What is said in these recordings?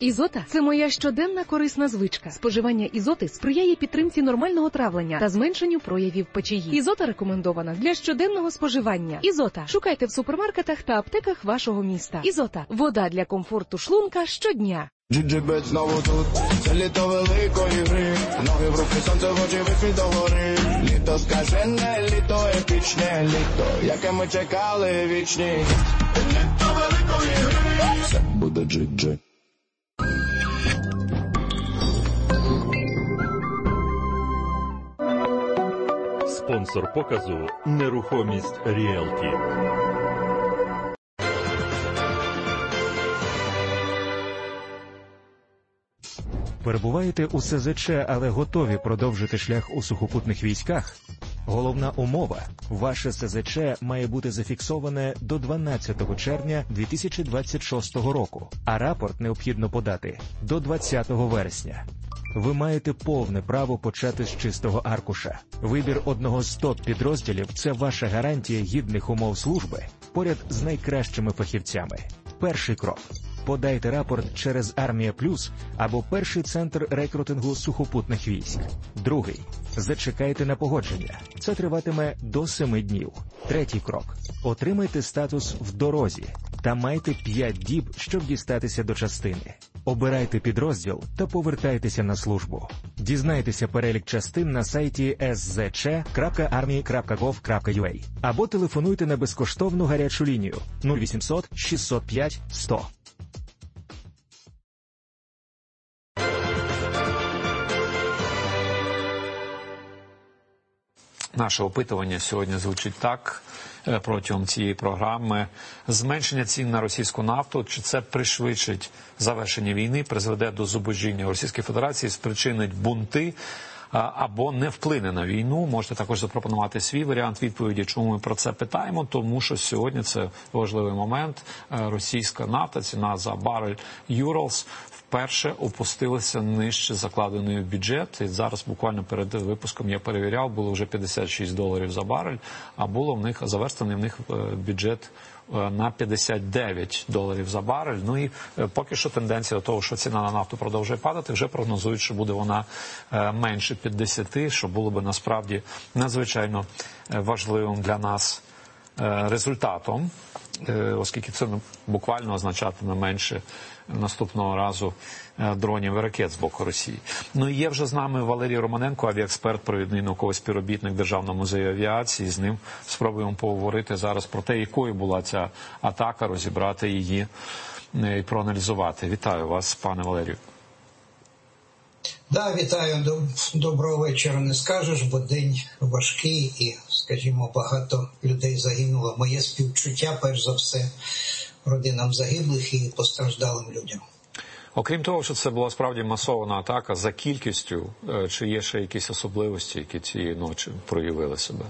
Ізота – це моя щоденна корисна звичка. Споживання ізоти сприяє підтримці нормального травлення та зменшенню проявів печії. Ізота рекомендована для щоденного споживання. Ізота. Шукайте в супермаркетах та аптеках вашого міста. Ізота – вода для комфорту шлунка щодня. Джиджибет знову тут, це літо великої гри. Ноги в руки, сонце в очі, вихід до гори. Літо скажене, літо епічне, літо, яке ми чекали вічні. Літо великої гри. Це буде джиджи. Спонсор показу «Нерухомість Ріелті». Перебуваєте у СЗЧ, але готові продовжити шлях у сухопутних військах? Головна умова – ваше СЗЧ має бути зафіксоване до 12 червня 2026 року, а рапорт необхідно подати до 20 вересня. Ви маєте повне право почати з чистого аркуша. Вибір одного з топ-підрозділів – це ваша гарантія гідних умов служби поряд з найкращими фахівцями. Перший крок – подайте рапорт через Армія Плюс або перший центр рекрутингу сухопутних військ. Другий – зачекайте на погодження. Це триватиме до 7 днів. Третій крок – отримайте статус в дорозі та майте 5 діб, щоб дістатися до частини. Обирайте підрозділ та повертайтеся на службу. Дізнайтеся перелік частин на сайті szc.army.gov.ua або телефонуйте на безкоштовну гарячу лінію 0800 605 100. Наше опитування сьогодні звучить так протягом цієї програми. Зменшення цін на російську нафту, чи це пришвидшить завершення війни, призведе до зубожіння Російської Федерації, спричинить бунти або не вплине на війну? Можете також запропонувати свій варіант відповіді, чому ми про це питаємо, тому що сьогодні це важливий момент. Російська нафта, ціна за барель Urals вперше опустилася нижче закладеної в бюджет. І зараз буквально перед випуском я перевіряв, було вже $56 за барель, а було в них заверстаний в них бюджет на $59 за барель. Ну і поки що тенденція до того, що ціна на нафту продовжує падати, вже прогнозують, що буде вона менше 50, що було би насправді надзвичайно важливим для нас результатом, оскільки це буквально означатиме менше наступного разу дронів і ракет з боку Росії. Ну і є вже з нами Валерій Романенко, авіаексперт, провідний науковий співробітник Державного музею авіації. З ним спробуємо поговорити зараз про те, якою була ця атака, розібрати її і проаналізувати. Вітаю вас, пане Валерію. Да, вітаю. Доброго вечора не скажеш, бо день важкий і, скажімо, багато людей загинуло. Моє співчуття, перш за все, родинам загиблих і постраждалим людям. Окрім того, що це була справді масована атака, за кількістю, чи є ще якісь особливості, які цієї ночі проявили себе?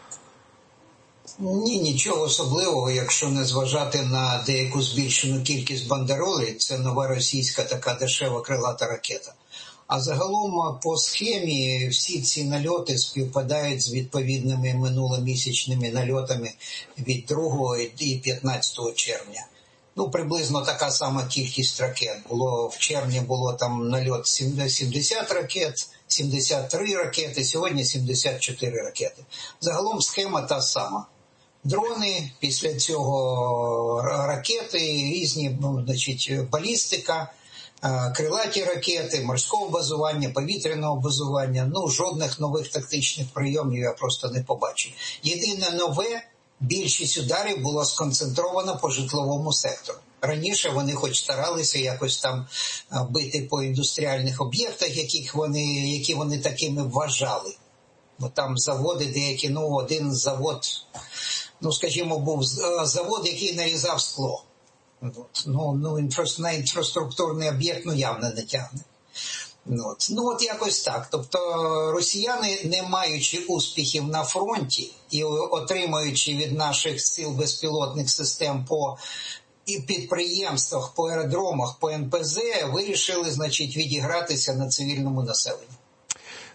Ні, нічого особливого, якщо не зважати на деяку збільшену кількість бандеролей, це нова російська така дешева крилата ракета. А загалом по схемі всі ці нальоти співпадають з відповідними минуломісячними нальотами від 2 і 15 червня. Ну, приблизно така сама кількість ракет. В червні було там нальот 70 ракет, 73 ракети, сьогодні 74 ракети. Загалом схема та сама. Дрони, після цього ракети, різні, значить, балістика, крилаті ракети, морського базування, повітряного базування. Ну, жодних нових тактичних прийомів я просто не побачив. Єдине нове, більшість ударів було сконцентровано по житловому сектору. Раніше вони хоч старалися якось там бити по індустріальних об'єктах, які вони такими вважали. Бо там заводи деякі, ну, один завод, ну, скажімо, був завод, який нарізав скло. Ну, на інфраструктурний об'єкт, ну, явно не тягне. Ну, от якось так. Тобто росіяни, не маючи успіхів на фронті і отримуючи від наших сил безпілотних систем по підприємствах, по аеродромах, по НПЗ, вирішили, значить, відігратися на цивільному населенні.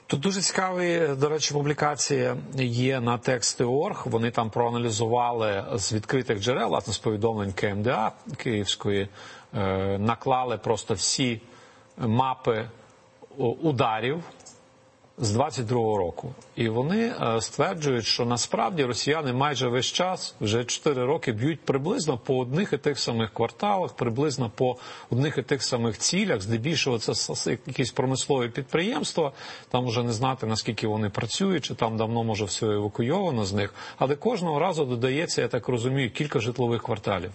Тут дуже цікаві, до речі, публікації є на Text.org. Вони там проаналізували з відкритих джерел, власне, з повідомлень КМДА Київської, наклали просто всі мапи ударів з 22-го року. І вони стверджують, що насправді росіяни майже весь час, вже 4 роки, б'ють приблизно по одних і тих самих кварталах, приблизно по одних і тих самих цілях. Здебільшого це якісь промислові підприємства, там вже не знати, наскільки вони працюють, чи там давно, може, все евакуйовано з них. Але кожного разу додається, я так розумію, кілька житлових кварталів.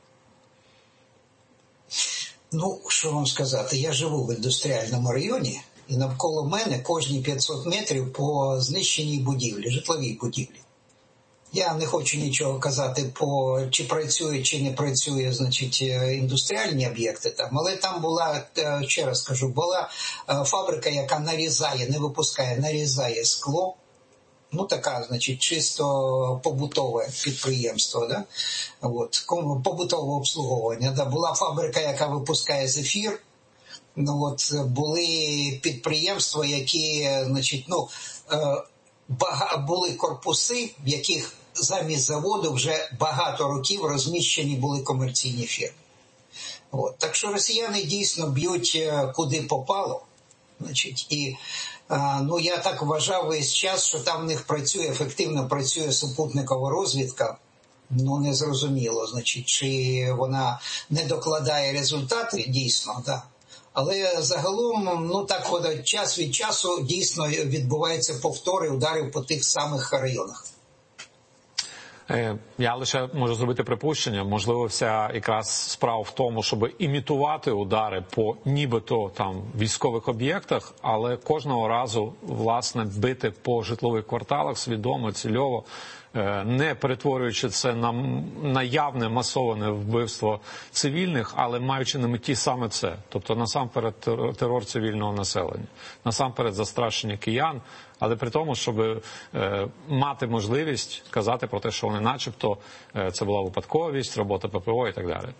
Ну, що вам сказати, я живу в індустріальному районі, і навколо мене кожні 500 метрів по знищеній будівлі, житловій будівлі. Я не хочу нічого казати по чи працює, чи не працює, значить, індустріальні об'єкти там, але там була, ще раз кажу, була фабрика, яка нарізає, не випускає, нарізає скло. Ну, така, значить, чисто побутове підприємство, да? От, побутове обслуговування. Да? Була фабрика, яка випускає зефір. Ну, от, були підприємства, які, значить, ну, були корпуси, в яких замість заводу вже багато років розміщені були комерційні фірми. От. Так що росіяни дійсно б'ють куди попало. Значить, і ну, я так вважав весь час, що там в них працює, ефективно працює супутникова розвідка. Ну, не зрозуміло, значить, чи вона не докладає результати, дійсно, да. Але загалом, ну, так от, час від часу дійсно відбуваються повтори ударів по тих самих районах. Я лише можу зробити припущення, можливо, вся якраз справа в тому, щоб імітувати удари по нібито там військових об'єктах, але кожного разу, власне, бити по житлових кварталах свідомо, цільово, не перетворюючи це на явне масоване вбивство цивільних, але маючи на меті саме це. Тобто насамперед терор цивільного населення, насамперед застрашення киян, але при тому, щоб мати можливість казати про те, що вони начебто це була випадковість, робота ППО і так далі.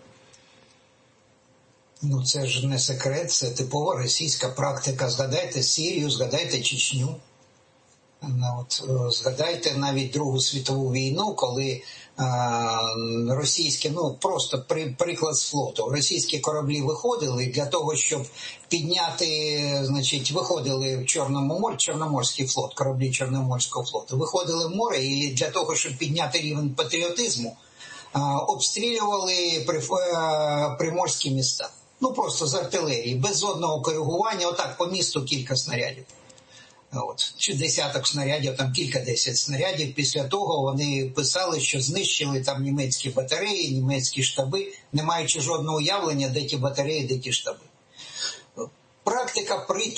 Ну, це ж не секрет, це типова російська практика. Згадайте Сирію, згадайте Чечню. От, згадайте навіть Другу світову війну, коли російські, ну просто приклад з флоту, російські кораблі виходили для того, щоб підняти, значить, виходили в Чорному морі, Чорноморський флот, кораблі Чорноморського флоту, виходили в море і для того, щоб підняти рівень патріотизму, обстрілювали приморські міста. Ну просто з артилерії, без жодного коригування, отак по місту кілька снарядів. От, чи десяток снарядів, там кілька-десять снарядів. Після того вони писали, що знищили там німецькі батареї, німецькі штаби, не маючи жодного уявлення, де ті батареї, де ті штаби. Практика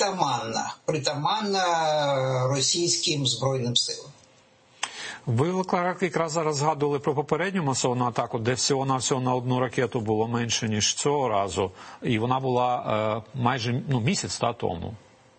притаманна російським Збройним силам. Ви якраз зараз згадували про попередню масовану атаку, де всього-навсього на одну ракету було менше, ніж цього разу. І вона була майже місяць тому.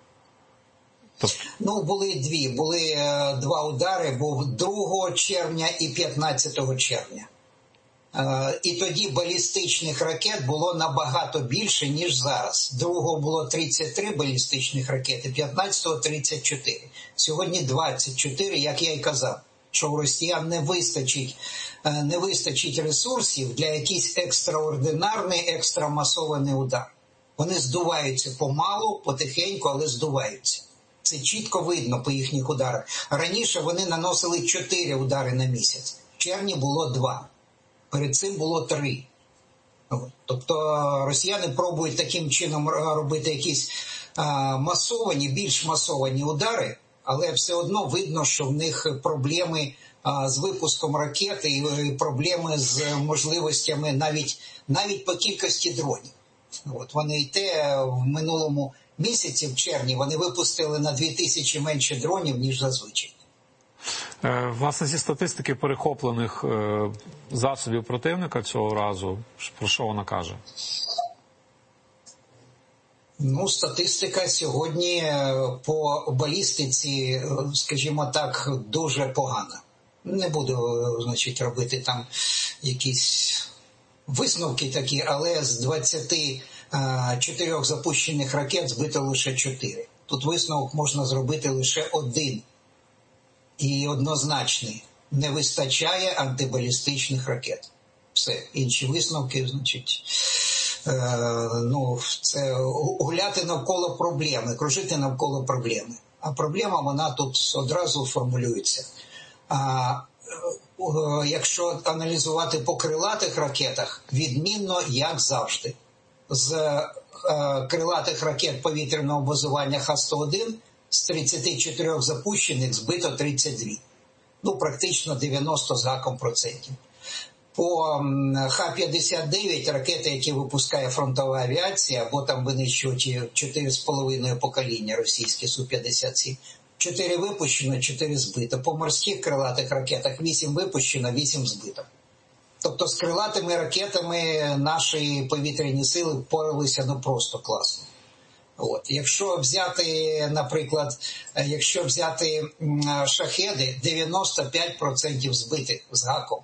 Ну, були дві. Були два удари, був 2 червня і 15 червня. І тоді балістичних ракет було набагато більше, ніж зараз. 2-го було 33 балістичних ракети, 15-го 34. Сьогодні 24, як я й казав, що у росіян не вистачить ресурсів для якийсь екстраординарний, екстрамасований удар. Вони здуваються помалу, потихеньку, але здуваються. Це чітко видно по їхніх ударах. Раніше вони наносили 4 удари на місяць. В червні було 2. Перед цим було 3. Тобто росіяни пробують таким чином робити якісь більш масовані удари, але все одно видно, що в них проблеми з випуском ракет і проблеми з можливостями навіть по кількості дронів. От вони і те в минулому місяці, в червні, вони випустили на 2000 менше дронів, ніж зазвичай. Власне, зі статистики перехоплених засобів противника цього разу, про що вона каже? Ну, статистика сьогодні по балістиці, скажімо так, дуже погана. Не буду, значить, робити там якісь висновки такі, але з 24 запущених ракет збито лише 4. Тут висновок можна зробити лише один. І однозначний. Не вистачає антибалістичних ракет. Все. Інші висновки, значить, це гуляти навколо проблеми, кружити навколо проблеми. А проблема, вона тут одразу формулюється. Якщо аналізувати по крилатих ракетах, відмінно, як завжди. З крилатих ракет повітряного базування Х-101 з 34 запущених збито 32. Практично 90 з гаком процентів. По Х-59 ракети, які випускає фронтова авіація, або там винищувачі 4,5 покоління російські Су-57, 4 випущено, 4 збито. По морських крилатих ракетах 8 випущено, 8 збито. Тобто з крилатими ракетами наші повітряні сили впоралися просто класно. Якщо взяти, наприклад, шахеди, 95% збитих з гаком.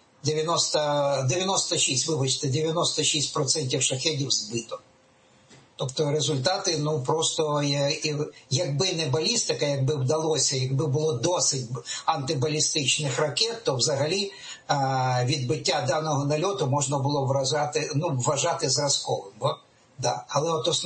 96% шахедів збито. Тобто результати, просто, якби не балістика, якби вдалося, якби було досить антибалістичних ракет, то взагалі відбиття даного нальоту можна було вважати зразковим. Але от